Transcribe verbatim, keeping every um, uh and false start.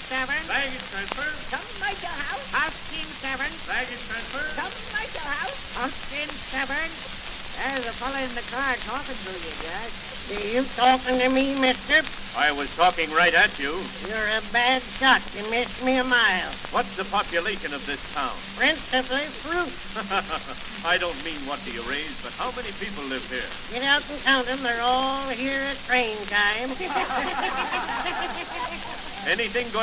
seven. Baggage transfer. Come right to house. Austin seven. Baggage transfer. Come right to house. Austin seven. There's a fella in the car talking to you, Jack. Are you talking to me, mister? I was talking right at you. You're a bad shot. You missed me a mile. What's the population of this town? Principally fruit. I don't mean what do you raise, but how many people live here? Get out and count them. They're all here at train time. Anything going